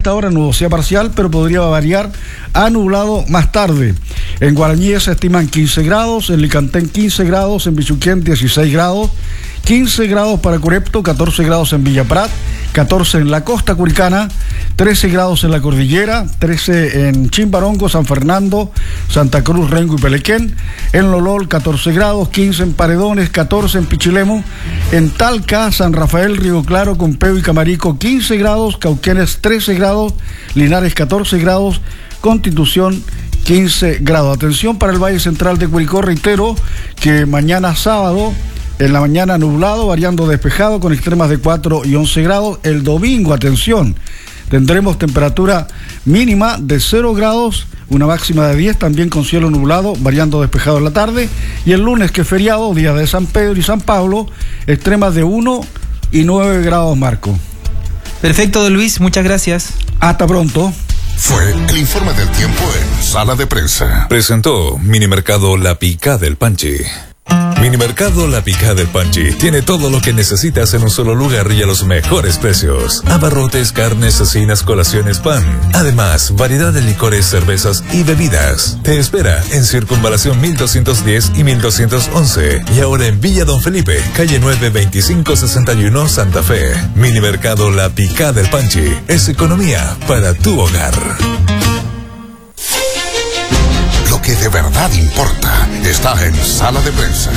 esta hora nubosidad parcial, pero podría variar a nublado más tarde. En Guarañé se estiman 15 grados, en Licantén 15 grados, en Bichuquén 16 grados, 15 grados para Curepto, 14 grados en Villa Prat, 14 en la costa curicana, 13 grados en la cordillera, 13 en Chimbarongo, San Fernando, Santa Cruz, Rengo y Pelequén, en Lolol 14 grados, 15 en Paredones, 14 en Pichilemu, en Talca, San Rafael, Río Claro, Compeo y Camarico 15 grados, Cauquenes 13 grados, Linares 14 grados, Constitución 15 grados. Atención para el Valle Central de Curicó, reitero que mañana sábado, en la mañana nublado, variando despejado, con extremas de 4 y 11 grados. El domingo, atención, tendremos temperatura mínima de 0 grados, una máxima de 10, también con cielo nublado, variando despejado en la tarde. Y el lunes, que es feriado, día de San Pedro y San Pablo, extremas de 1 y 9 grados, Marco. Perfecto, don Luis, muchas gracias. Hasta pronto. Fue el informe del tiempo en Sala de Prensa. Presentó Minimercado La Picá del Panchi. Minimercado La Picá del Panchi tiene todo lo que necesitas en un solo lugar y a los mejores precios. Abarrotes, carnes, cecinas, colaciones, pan. Además, variedad de licores, cervezas y bebidas. Te espera en Circunvalación 1210 y 1211. Y ahora en Villa Don Felipe, calle 9, 2561, Santa Fe. Minimercado La Picá del Panchi es economía para tu hogar. Lo que de verdad importa está en Sala de Prensa.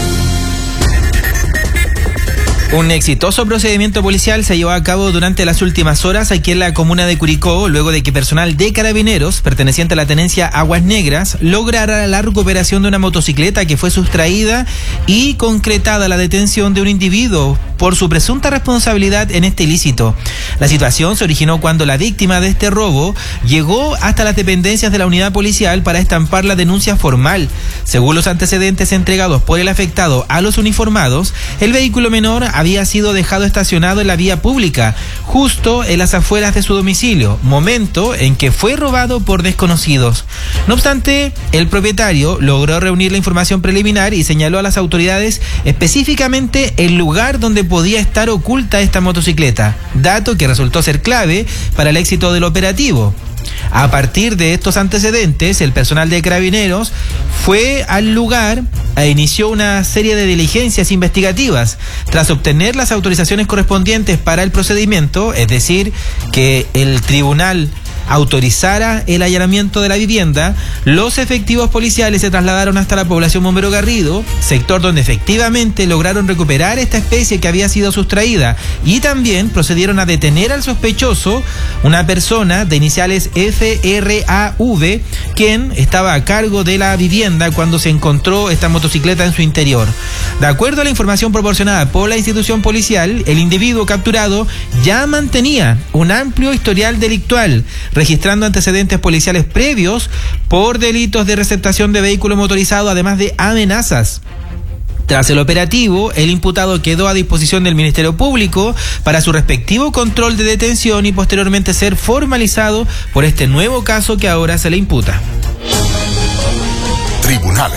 Un exitoso procedimiento policial se llevó a cabo durante las últimas horas aquí en la comuna de Curicó, luego de que personal de Carabineros, perteneciente a la tenencia Aguas Negras, lograra la recuperación de una motocicleta que fue sustraída y concretada la detención de un individuo por su presunta responsabilidad en este ilícito. La situación se originó cuando la víctima de este robo llegó hasta las dependencias de la unidad policial para estampar la denuncia formal. Según los antecedentes entregados por el afectado a los uniformados, el vehículo menor había sido dejado estacionado en la vía pública, justo en las afueras de su domicilio, momento en que fue robado por desconocidos. No obstante, el propietario logró reunir la información preliminar y señaló a las autoridades específicamente el lugar donde podía estar oculta esta motocicleta, dato que resultó ser clave para el éxito del operativo. A partir de estos antecedentes, el personal de Carabineros fue al lugar e inició una serie de diligencias investigativas. Tras obtener las autorizaciones correspondientes para el procedimiento, es decir, que el tribunal autorizara el allanamiento de la vivienda, los efectivos policiales se trasladaron hasta la población Bombero Garrido, sector donde efectivamente lograron recuperar esta especie que había sido sustraída, y también procedieron a detener al sospechoso, una persona de iniciales FRAV, quien estaba a cargo de la vivienda cuando se encontró esta motocicleta en su interior. De acuerdo a la información proporcionada por la institución policial, el individuo capturado ya mantenía un amplio historial delictual, registrando antecedentes policiales previos por delitos de receptación de vehículo motorizado, además de amenazas. Tras el operativo, el imputado quedó a disposición del Ministerio Público para su respectivo control de detención y posteriormente ser formalizado por este nuevo caso que ahora se le imputa. Tribunales.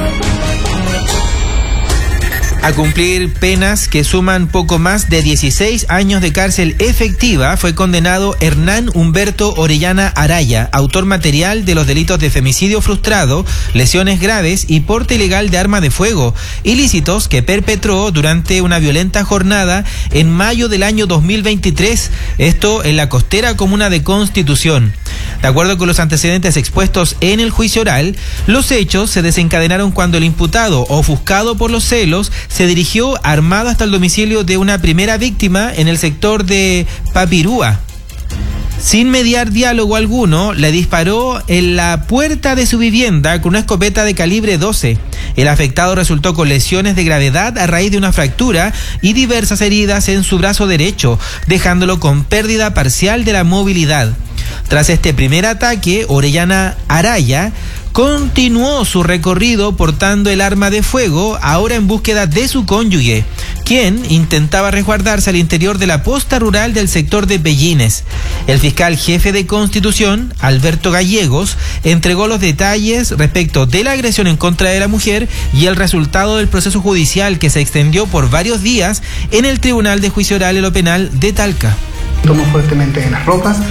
A cumplir penas que suman poco más de 16 años de cárcel efectiva, fue condenado Hernán Humberto Orellana Araya, autor material de los delitos de femicidio frustrado, lesiones graves y porte ilegal de arma de fuego, ilícitos que perpetró durante una violenta jornada en mayo del año 2023, esto en la costera comuna de Constitución. De acuerdo con los antecedentes expuestos en el juicio oral, los hechos se desencadenaron cuando el imputado, ofuscado por los celos, se dirigió armado hasta el domicilio de una primera víctima en el sector de Papirúa. Sin mediar diálogo alguno, le disparó en la puerta de su vivienda con una escopeta de calibre 12. El afectado resultó con lesiones de gravedad a raíz de una fractura y diversas heridas en su brazo derecho, dejándolo con pérdida parcial de la movilidad. Tras este primer ataque, Orellana Araya continuó su recorrido portando el arma de fuego, ahora en búsqueda de su cónyuge, quien intentaba resguardarse al interior de la posta rural del sector de Pellines. El fiscal jefe de Constitución, Alberto Gallegos, entregó los detalles respecto de la agresión en contra de la mujer y el resultado del proceso judicial que se extendió por varios días en el Tribunal de Juicio Oral en lo Penal de Talca. Tomó fuertemente en las rocas, arrojó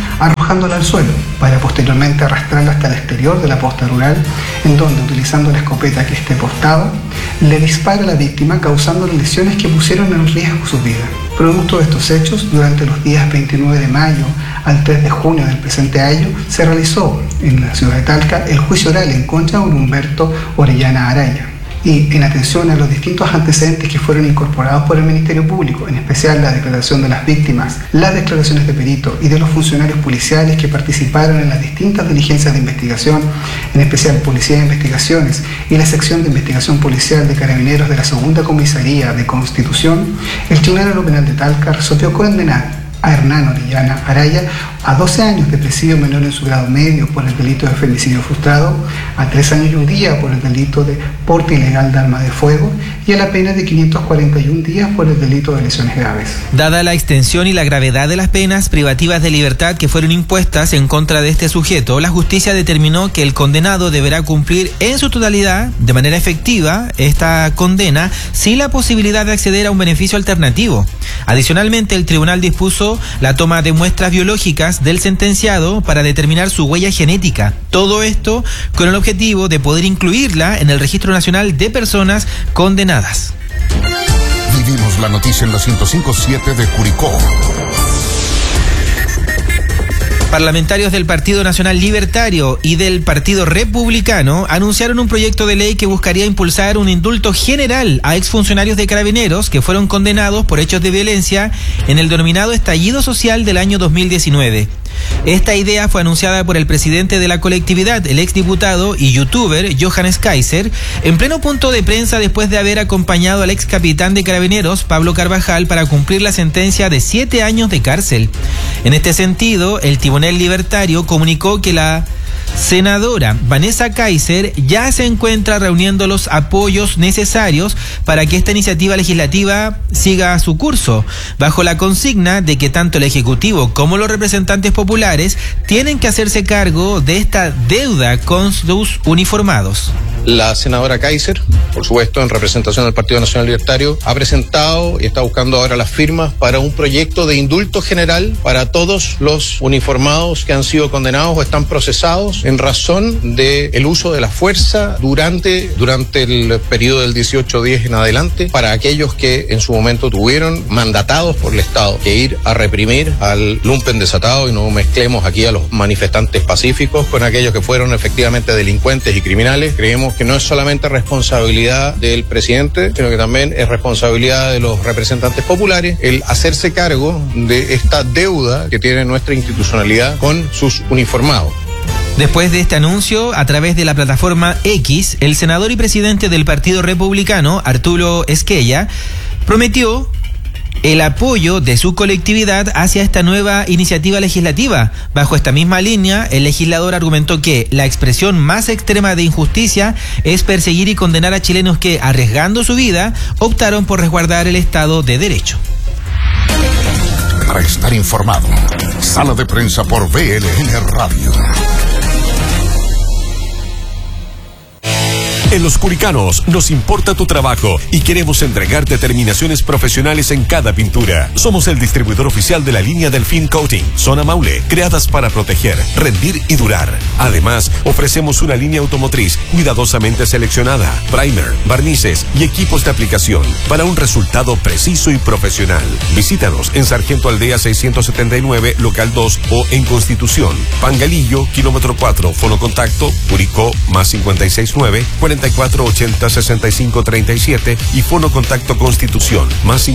arrojándola al suelo, para posteriormente arrastrarla hasta el exterior de la posta rural, en donde, utilizando la escopeta que este portaba, le dispara a la víctima, causando lesiones que pusieron en riesgo su vida. Producto de estos hechos, durante los días 29 de mayo al 3 de junio del presente año, se realizó en la ciudad de Talca el juicio oral en contra de Humberto Orellana Araya. Y en atención a los distintos antecedentes que fueron incorporados por el Ministerio Público, en especial la declaración de las víctimas, las declaraciones de perito y de los funcionarios policiales que participaron en las distintas diligencias de investigación, en especial Policía de Investigaciones y la sección de investigación policial de Carabineros de la Segunda Comisaría de Constitución, el Tribunal Penal de Talca resolvió condenar a Hernán Orellana Araya a 12 años de presidio menor en su grado medio por el delito de femicidio frustrado, a 3 años y un día por el delito de porte ilegal de arma de fuego y a la pena de 541 días por el delito de lesiones graves. Dada la extensión y la gravedad de las penas privativas de libertad que fueron impuestas en contra de este sujeto, la justicia determinó que el condenado deberá cumplir en su totalidad, de manera efectiva, esta condena sin la posibilidad de acceder a un beneficio alternativo. Adicionalmente, el tribunal dispuso la toma de muestras biológicas del sentenciado para determinar su huella genética. Todo esto con el objetivo de poder incluirla en el Registro Nacional de Personas Condenadas. Vivimos la noticia en la 105.7 de Curicó. Parlamentarios del Partido Nacional Libertario y del Partido Republicano anunciaron un proyecto de ley que buscaría impulsar un indulto general a exfuncionarios de Carabineros que fueron condenados por hechos de violencia en el denominado estallido social del año 2019. Esta idea fue anunciada por el presidente de la colectividad, el exdiputado y youtuber Johannes Kaiser, en pleno punto de prensa después de haber acompañado al ex capitán de Carabineros, Pablo Carvajal, para cumplir la sentencia de 7 años de cárcel. En este sentido, el Tribunal Libertario comunicó que la senadora Vanessa Kaiser ya se encuentra reuniendo los apoyos necesarios para que esta iniciativa legislativa siga su curso, bajo la consigna de que tanto el Ejecutivo como los representantes populares tienen que hacerse cargo de esta deuda con sus uniformados. La senadora Kaiser, por supuesto, en representación del Partido Nacional Libertario, ha presentado y está buscando ahora las firmas para un proyecto de indulto general para todos los uniformados que han sido condenados o están procesados en razón del uso de la fuerza durante el periodo del 18-10 en adelante, para aquellos que en su momento tuvieron mandatados por el Estado que ir a reprimir al lumpen desatado, y no mezclemos aquí a los manifestantes pacíficos con aquellos que fueron efectivamente delincuentes y criminales. Creemos que no es solamente responsabilidad del presidente, sino que también es responsabilidad de los representantes populares el hacerse cargo de esta deuda que tiene nuestra institucionalidad con sus uniformados. Después de este anuncio, a través de la plataforma X, el senador y presidente del Partido Republicano, Arturo Esquella, prometió el apoyo de su colectividad hacia esta nueva iniciativa legislativa. Bajo esta misma línea, el legislador argumentó que la expresión más extrema de injusticia es perseguir y condenar a chilenos que, arriesgando su vida, optaron por resguardar el Estado de Derecho. Para estar informado, Sala de Prensa por BLN Radio. En Los Curicanos nos importa tu trabajo y queremos entregarte terminaciones profesionales en cada pintura. Somos el distribuidor oficial de la línea Delfín Coating, Zona Maule, creadas para proteger, rendir y durar. Además, ofrecemos una línea automotriz cuidadosamente seleccionada, primer, barnices y equipos de aplicación para un resultado preciso y profesional. Visítanos en Sargento Aldea 679, local 2 o en Constitución, Pangalillo, kilómetro 4, fono contacto, Curicó, más 569 4480-6537 y fono contacto Constitución, más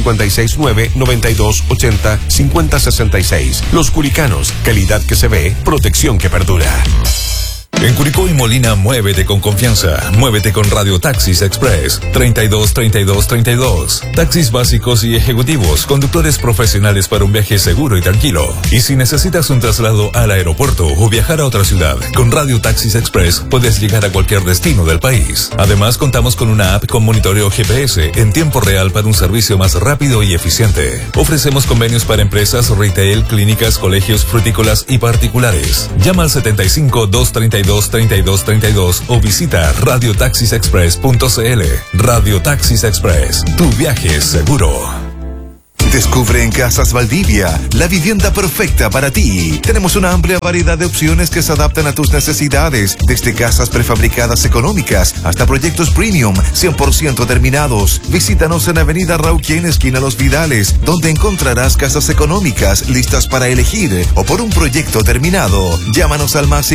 569-9280-5066. Los Curicanos, calidad que se ve, protección que perdura. En Curicó y Molina, muévete con confianza. Muévete con Radio Taxis Express. 32-32-32. Taxis básicos y ejecutivos. Conductores profesionales para un viaje seguro y tranquilo. Y si necesitas un traslado al aeropuerto o viajar a otra ciudad, con Radio Taxis Express puedes llegar a cualquier destino del país. Además, contamos con una app con monitoreo GPS en tiempo real para un servicio más rápido y eficiente. Ofrecemos convenios para empresas, retail, clínicas, colegios, frutícolas y particulares. Llama al 75-232-3232 o visita radiotaxisexpress.cl. Radio Taxis Express, tu viaje es seguro. Descubre en Casas Valdivia la vivienda perfecta para ti. Tenemos una amplia variedad de opciones que se adaptan a tus necesidades, desde casas prefabricadas económicas hasta proyectos premium 100% terminados. Visítanos en Avenida Rauquén, esquina Los Vidales, donde encontrarás casas económicas listas para elegir o por un proyecto terminado. Llámanos al más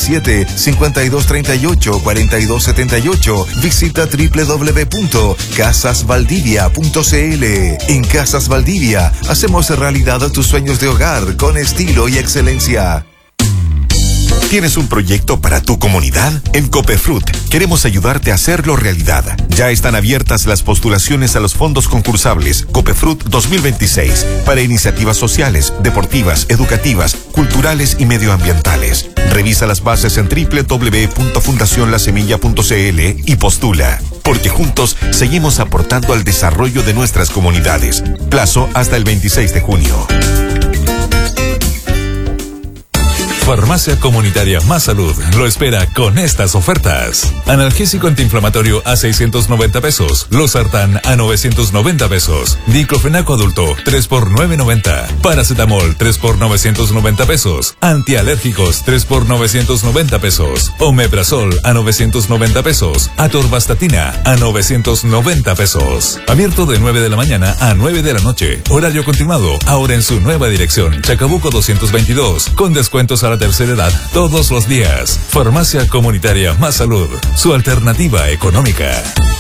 567-5238-4278. Visita www.casasvaldivia.cl. En Casas Valdivia hacemos realidad tus sueños de hogar con estilo y excelencia. ¿Tienes un proyecto para tu comunidad? En Copefruit queremos ayudarte a hacerlo realidad. Ya están abiertas las postulaciones a los fondos concursables Copefruit 2026 para iniciativas sociales, deportivas, educativas, culturales y medioambientales. Revisa las bases en www.fundacionlasemilla.cl y postula. Porque juntos seguimos aportando al desarrollo de nuestras comunidades. Plazo hasta el 26 de junio. Farmacia Comunitaria Más Salud lo espera con estas ofertas. Analgésico antiinflamatorio a 690 pesos. Losartán a 990 pesos. Diclofenaco adulto 3 por 990. Paracetamol 3 por 990 pesos. Antialérgicos 3 por 990 pesos. Omeprazol a 990 pesos. Atorvastatina a 990 pesos. Abierto de 9 de la mañana a 9 de la noche. Horario continuado, ahora en su nueva dirección. Chacabuco 222. Con descuentos a la tercera edad todos los días. Farmacia Comunitaria Más Salud, su alternativa económica.